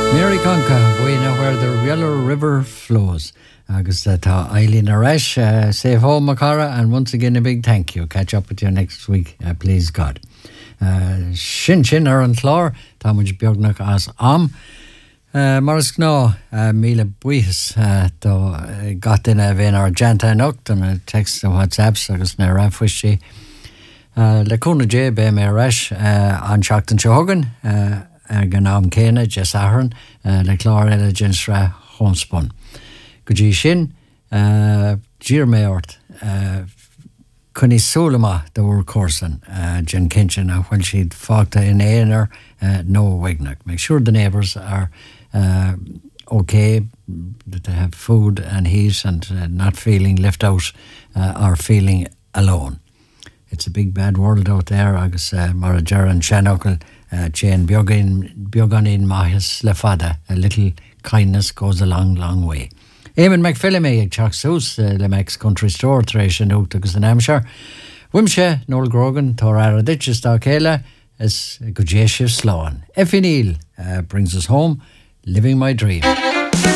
Mary Conca, buena where the Yellow River flows. Agus tá Eileen Arash, safe home, Macara, and once again a big thank you. Catch up with you next week, please God. Sin ar an chlár, tá muid beagnach as am. Maris gná, míle buíos, tó gatain a bhíon ar janta anocht, and text a WhatsApps agus na rafuisi. Le cúna dé be mé Arash, an seachtain seogan, gan am céine, Jess Ahern, le chlár eile jinsra homspun. Go dtí sin, dír mé ort, Cunní súlama de bhúr córsan, Jen Kinchin, when she'd fágta in éonar, no wignach. Make sure the neighbours are okay, that they have food and heat and not feeling left out or feeling alone. It's a big bad world out there, agus mar a Jaran Shanokal, Jane Bioganin Mahis Lefada. A little kindness goes a long, long way. Eamon McPhillamy ag teach sús le Mex Country Store treéis an út agus an Amshire. Wimse, Noel Grogan, Tor Araditches da Kela, is go dé sibh sláán. Effie Neal brings us home, Living My Dream.